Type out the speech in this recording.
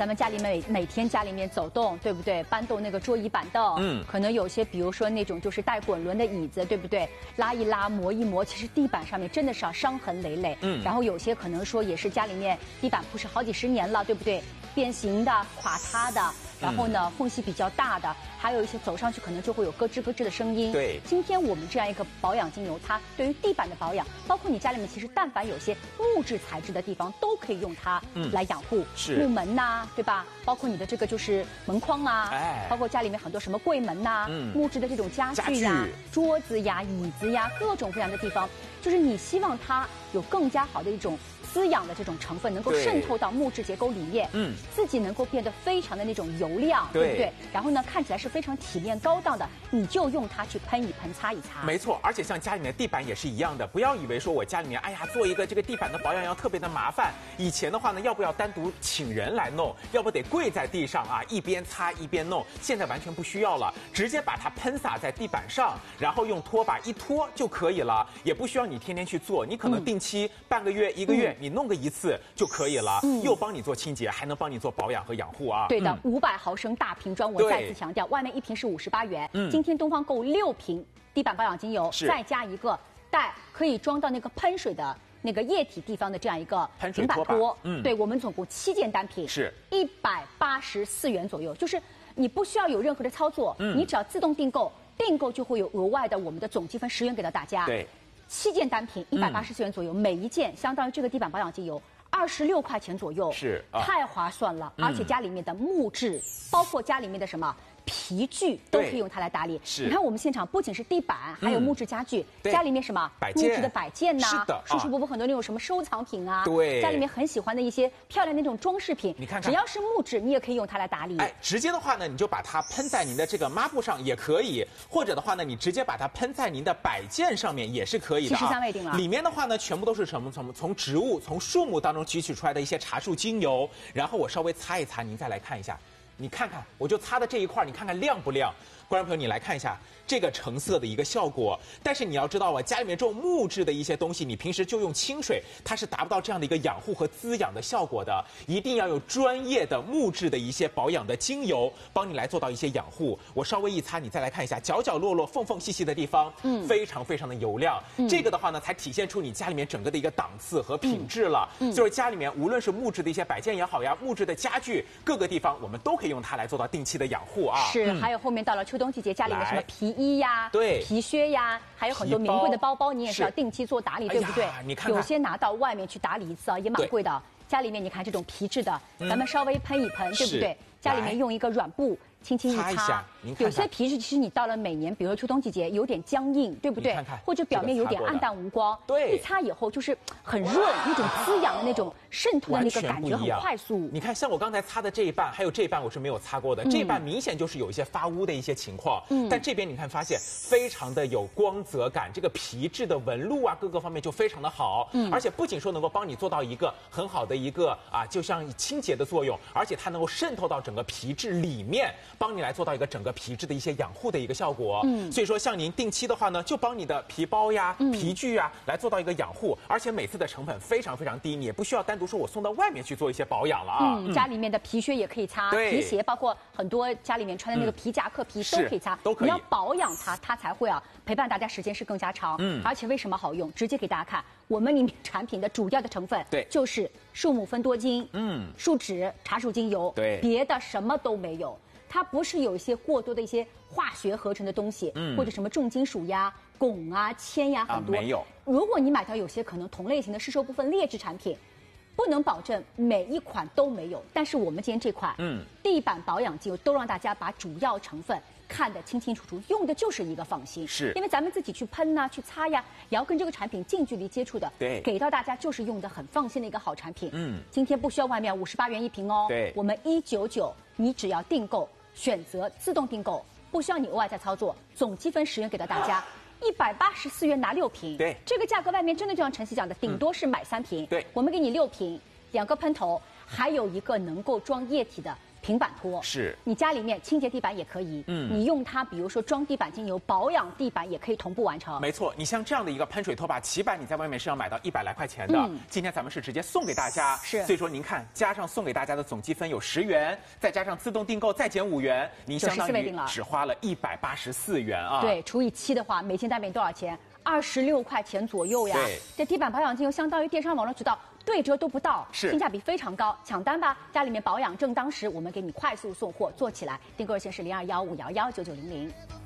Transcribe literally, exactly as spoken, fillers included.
咱们家里每每天家里面走动，对不对？搬动那个桌椅板凳，嗯，可能有些比如说那种就是带滚轮的椅子，对不对？拉一拉，磨一磨，其实地板上面真的是伤痕累累。嗯，然后有些可能说也是家里面地板铺是好几十年了，对不对？变形的、垮塌的，然后呢缝隙比较大的，还有一些走上去可能就会有咯吱咯吱的声音。 对， 今天我们这样一个保养精油，它对于地板的保养，包括你家里面其实但凡有些木质材质的地方，都可以用它来养护。 是木门呐、啊，对吧？包括你的这个就是门框啊，哎，包括家里面很多什么柜门呐、啊，嗯，木质的这种家具呀、桌子呀、椅子呀，各种各样的地方，就是你希望它有更加好的一种滋养的这种成分能够渗透到木质结构里面，嗯，自己能够变得非常的那种油亮， 对, 对不对？然后呢，看起来是非常体面高档的，你就用它去喷一喷、擦一擦。 没错，而且像家里面的地板也是一样的，不要以为说我家里面，哎呀，做一个这个地板的保养要特别的麻烦。以前的话呢，要不要单独请人来弄，要不得跪在地上啊，一边擦一边弄。现在完全不需要了，直接把它喷洒在地板上，然后用拖把一拖就可以了，也不需要你天天去做，你可能定期、嗯、半个月、一个月。嗯，你弄个一次就可以了，嗯，又帮你做清洁，还能帮你做保养和养护啊。 对的，五百毫升大瓶装，我再次强调，外面一瓶是五十八元，嗯，今天东方购物六瓶地板保养精油，再加一个带可以装到那个喷水的那个液体地方的这样一个平板拖，嗯，对我们总共七件单品， 是一百八十四元左右，就是你不需要有任何的操作，嗯，你只要自动订购，订购就会有额外的我们的总积分十元给到大家， 对。 七件单品一百八十四元左右，嗯，每一件相当于这个地板保养精油二十六块钱左右， 是、啊、 太划算了。嗯，而且家里面的木质，包括家里面的什么皮具都可以用它来打理。 是， 你看我们现场不仅是地板，还有木质家具，嗯，家里面什么木质的摆件呐，啊，舒舒服服很多那种什么收藏品啊， 对， 家里面很喜欢的一些漂亮的那种装饰品， 你看看， 只要是木质，你也可以用它来打理。 哎，直接的话呢，你就把它喷在您的这个抹布上也可以，或者的话呢，你直接把它喷在您的摆件上面也是可以的啊。 其实三味定了， 里面的话呢，全部都是什么？从从植物、从树木当中提取出来的一些茶树精油，然后我稍微擦一擦，您再来看一下。你看看，我就擦的这一块，你看看亮不亮？观众朋友，你来看一下这个橙色的一个效果。但是你要知道啊，家里面这种木质的一些东西，你平时就用清水，它是达不到这样的一个养护和滋养的效果的。一定要有专业的木质的一些保养的精油，帮你来做到一些养护。我稍微一擦，你再来看一下角角落落、缝缝隙隙的地方，嗯，非常非常的油亮。嗯，这个的话呢，才体现出你家里面整个的一个档次和品质了。嗯，就是家里面无论是木质的一些摆件也好呀，木质的家具，各个地方我们都可以用它来做到定期的养护啊。 是，嗯，还有后面到了秋冬季节，家里面什么皮衣呀、 对， 皮靴呀，还有很多名贵的包包，你也是要定期做打理，对不对？ 你看看， 有些拿到外面去打理一次啊，也蛮贵的。家里面你看这种皮质的，嗯，咱们稍微喷一喷，对不对？家里面用一个软布轻轻一擦， 擦一下，您看看， 有些皮质其实你到了每年，比如说秋冬季节有点僵硬，对不对？ 看看， 或者表面有点暗淡无光， 对， 一擦以后就是很润，那种滋养的那种渗透的那个感觉很快速。 你看，像我刚才擦的这一半，还有这一半我是没有擦过的，嗯，这一半明显就是有一些发污的一些情况。嗯，但这边你看发现非常的有光泽感，这个皮质的纹路啊，各个方面就非常的好。嗯，而且不仅说能够帮你做到一个很好的一个啊，就像清洁的作用，而且它能够渗透到整个皮质里面，帮你来做到一个整个皮质的一些养护的一个效果。嗯，所以说像您定期的话呢，就帮你的皮包呀、嗯、皮具啊来做到一个养护，而且每次的成本非常非常低，你也不需要单独说我送到外面去做一些保养了啊。 嗯，家里面的皮靴也可以擦，皮鞋包括很多家里面穿的那个皮夹克皮都可以擦， 都可以。 你要保养它，它才会啊陪伴大家时间是更加长。嗯，而且为什么好用？直接给大家看，我们里面产品的主要的成分对就是树木芬多精，嗯，树脂、茶树精油， 对， 别的什么都没有。它不是有一些过多的一些化学合成的东西，嗯，或者什么重金属呀、汞啊、铅呀，很多、 啊、没有。 如果你买到有些可能同类型的市售部分劣质产品，不能保证每一款都没有。但是我们今天这款，嗯，地板保养精油都让大家把主要成分看得清清楚楚，用的就是一个放心。 是， 因为咱们自己去喷呐、啊、去擦呀，也要跟这个产品近距离接触的， 对， 给到大家就是用的很放心的一个好产品。嗯，今天不需要外面五十八元一瓶哦， 对， 我们一九九，你只要订购。选择自动订购，不需要你额外再操作，总积分十元给到大家，一百八十四元拿六瓶。 对， 这个价格外面真的就像晨曦讲的，顶多是买三瓶。 对， 我们给你六瓶，两个喷头，还有一个能够装液体的平板拖， 是你家里面清洁地板也可以，嗯，你用它，比如说装地板精油保养地板也可以同步完成。 没错，你像这样的一个喷水拖把起板，你在外面是要买到一百来块钱的，嗯、今天咱们是直接送给大家， 是， 所以说您看，加上送给大家的总积分有十元，再加上自动订购再减五元，您相当于只花了一百八十四元啊。 对，除以七的话，每件单品多少钱？二十六块钱左右呀。 对， 这地板保养精油相当于电商网络渠道对折都不到， 是性价比非常高，抢单吧！家里面保养正当时，我们给你快速送货，做起来。订购热线是零二幺五幺幺九九零零。